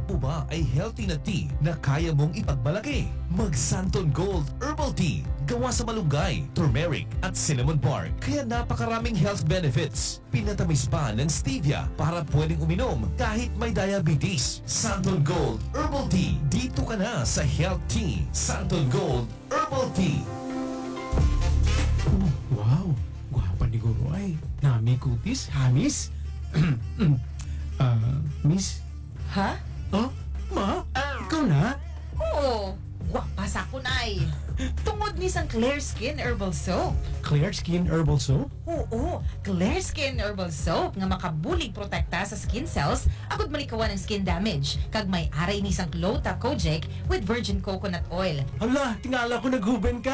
mo ba ay healthy na tea na kaya mong ipagmalaki? Mag Santon Gold Herbal Tea. Gawa sa malunggay, turmeric at cinnamon bark. Kaya napakaraming health benefits. Pinatamis pa ng stevia para pwedeng uminom kahit may diabetes. Santon Gold Herbal Tea. Dito ka na sa Health Tea. Santon Gold Herbal Tea. Oh, wow, gwapa ni Guro ay. Nami kutis, hamis. Miss? Ha? Oh, ma? Ikaw na? Oo, gwapa sa kunay. Tungod ni sang Clear Skin Herbal Soap. Clear Skin Herbal Soap? Oo, Clear Skin Herbal Soap nga makabulig protekta sa skin cells agud malikawan ng skin damage. Kag may aray ni sang Clota Kojic with virgin coconut oil. Hala, tingala ko naghuben ka.